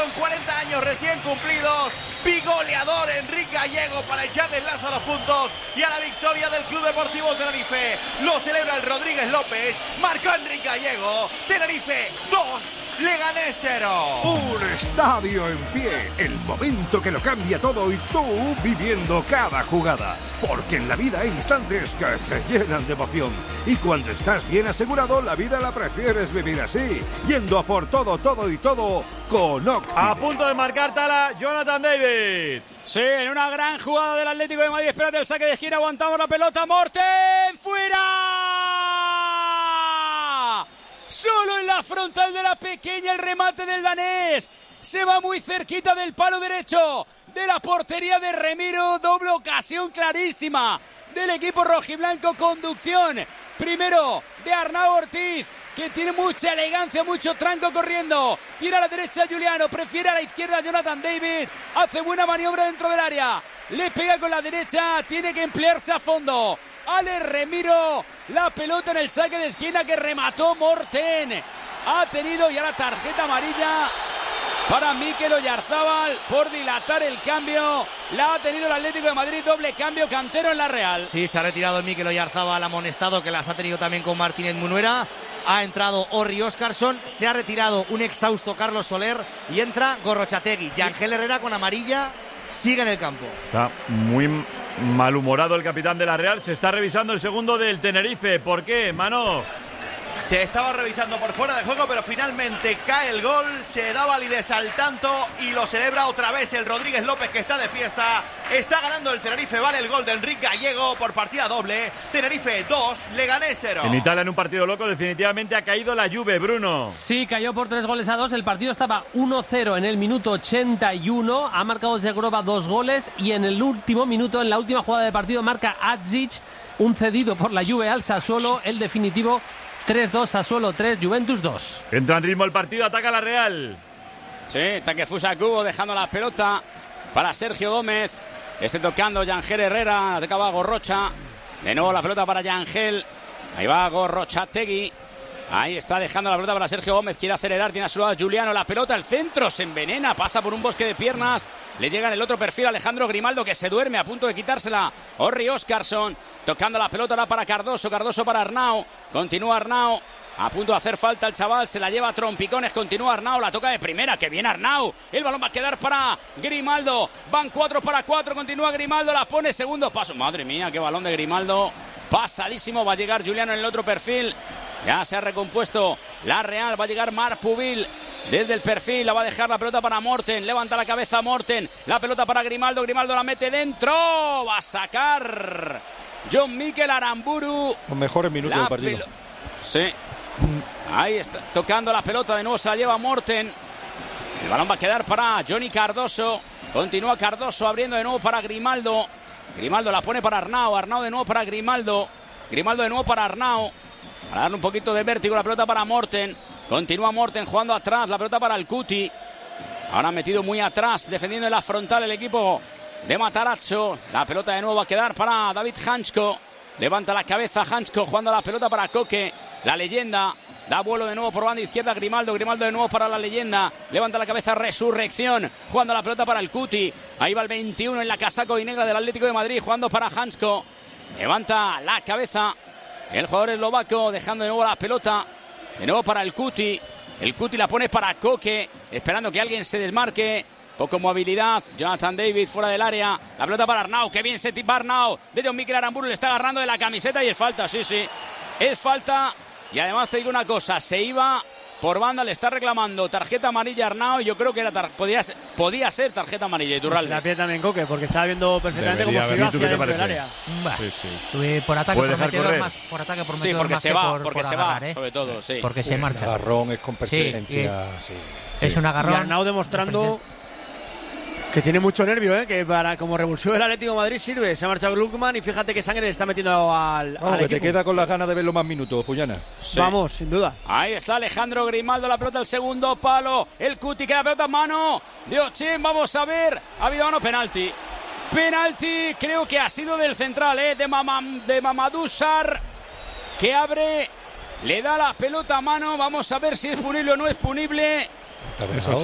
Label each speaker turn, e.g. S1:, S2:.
S1: con 40 años recién cumplidos. Bigoleador Enrique Gallego para echarle el lazo a los puntos y a la victoria del Club Deportivo Tenerife. Lo celebra el Rodríguez López. Marcó Enrique Gallego. Tenerife 2, Leganés 0.
S2: Un estadio en pie, el momento que lo cambia todo y tú viviendo cada jugada. Porque en la vida hay instantes que te llenan de emoción. Y cuando estás bien asegurado, la vida la prefieres vivir así. Yendo a por todo, todo y todo con Octibet.
S3: A punto de marcar Tala, Jonathan David.
S4: Sí, en una gran jugada del Atlético de Madrid. Espérate el saque de esquina, aguantamos la pelota. Morten, fuera. Solo en la frontal de la pequeña el remate del danés. Se va muy cerquita del palo derecho de la portería de Remiro. Doble ocasión clarísima del equipo rojiblanco. Conducción primero de Arnau Ortiz, que tiene mucha elegancia, mucho tranco corriendo. Tira a la derecha Juliano, prefiere a la izquierda Jonathan David. Hace buena maniobra dentro del área. Le pega con la derecha, tiene que emplearse a fondo. Ale Remiro, la pelota en el saque de esquina que remató Morten. Ha tenido ya la tarjeta amarilla para Mikel Oyarzábal por dilatar el cambio. La ha tenido el Atlético de Madrid, doble cambio, Cantero en la Real.
S5: Sí, se ha retirado el Mikel Oyarzábal amonestado, que las ha tenido también con Martínez Munuera. Ha entrado Orri Óscarsson, se ha retirado un exhausto Carlos Soler y entra Gorrochategui. Yangel Herrera con amarilla sigue en el campo.
S3: Está muy malhumorado el capitán de la Real. Se está revisando el segundo del Tenerife. ¿Por qué, Mano?
S1: Se estaba revisando por fuera de juego, pero finalmente cae el gol. Se da validez al tanto y lo celebra otra vez el Rodríguez López, que está de fiesta. Está ganando el Tenerife, vale el gol de Enrique Gallego por partida doble. Tenerife 2, Leganés 0.
S3: En Italia, en un partido loco, definitivamente ha caído la Juve, Bruno.
S6: Sí, cayó por 3-2. El partido estaba 1-0 en el minuto 81. Ha marcado Zegrova 2 goles y en el último minuto, en la última jugada de partido, marca Adzic, un cedido por la Juve al Sassuolo. El definitivo 3-2, Sassuolo 3, Juventus 2.
S3: Entra en ritmo el partido, ataca la Real.
S4: Sí, Takefusa Kubo dejando la pelota para Sergio Gómez. Esté tocando Yangel Herrera, atacaba Gorrocha. De nuevo la pelota para Yangel. Ahí va Gorrochategui. Ahí está dejando la pelota para Sergio Gómez. Quiere acelerar, tiene a su lado Juliano. La pelota, el centro, se envenena, pasa por un bosque de piernas. Le llega en el otro perfil Alejandro Grimaldo, que se duerme a punto de quitársela. Orri Óscarsson tocando la pelota ahora para Cardoso. Cardoso para Arnau. Continúa Arnau. A punto de hacer falta el chaval, se la lleva a trompicones, continúa Arnau, la toca de primera, que bien Arnau, el balón va a quedar para Grimaldo, van 4 para 4, continúa Grimaldo, la pone, segundo paso, madre mía, qué balón de Grimaldo, pasadísimo, va a llegar Juliano en el otro perfil, ya se ha recompuesto la Real, va a llegar Marc Pubil desde el perfil, la va a dejar la pelota para Morten, levanta la cabeza Morten, la pelota para Grimaldo, Grimaldo la mete dentro, va a sacar John Mikel Aramburu.
S7: Los mejores minutos del partido.
S4: Sí. Ahí está, tocando la pelota, de nuevo se la lleva Morten. El balón va a quedar para Johnny Cardoso. Continúa Cardoso abriendo de nuevo para Grimaldo. Grimaldo la pone para Arnau. Arnau de nuevo para Grimaldo. Grimaldo de nuevo para Arnau. Para darle un poquito de vértigo, la pelota para Morten. Continúa Morten jugando atrás, la pelota para el Cuti. Ahora metido muy atrás, defendiendo en la frontal el equipo de Matarazzo. La pelota de nuevo va a quedar para David Hansko. Levanta la cabeza Hansko jugando la pelota para Koke. La leyenda da vuelo de nuevo por banda izquierda Grimaldo. Grimaldo de nuevo para la leyenda. Levanta la cabeza Resurrección. Jugando la pelota para el Cuti. Ahí va el 21 en la casaco y negra del Atlético de Madrid. Jugando para Hansko. Levanta la cabeza el jugador eslovaco. Dejando de nuevo la pelota. De nuevo para el Cuti. El Cuti la pone para Koke. Esperando que alguien se desmarque. Poco movilidad, Jonathan David fuera del área, la pelota para Arnau, que bien se tipa Arnau, de John Mikel Aramburu, le está agarrando de la camiseta y es falta, sí, es falta, y además te digo una cosa, se iba por banda, le está reclamando tarjeta amarilla a Arnau, y yo creo que era podía ser tarjeta amarilla, Iturralde.
S8: La pierde también Coque, porque estaba viendo perfectamente cómo se iba hacia dentro del área.
S6: Por ataque prometedor más, por ataque prometedor
S4: sí, porque
S6: más
S4: se
S6: que
S4: va,
S6: por
S4: se
S6: agarrar,
S4: va, sobre todo, sí.
S6: Porque se marcha.
S7: El agarrón es con persistencia,
S6: Es un agarrón.
S8: Y Arnau demostrando que tiene mucho nervio, que para como revulsivo del Atlético de Madrid sirve. Se ha marchado Gluckman y fíjate que sangre le está metiendo al
S7: que
S8: equipo.
S7: te queda con las ganas de verlo más minutos, Fullana.
S8: Sí. Vamos, sin duda.
S4: Ahí está Alejandro Grimaldo, la pelota al segundo palo. El Cuti que la pelota en mano de Ochín. Vamos a ver. Ha habido mano, penalti. Penalti, creo que ha sido del central, de Mamadou Sarr, que abre, le da la pelota a mano. Vamos a ver si es punible o no es punible.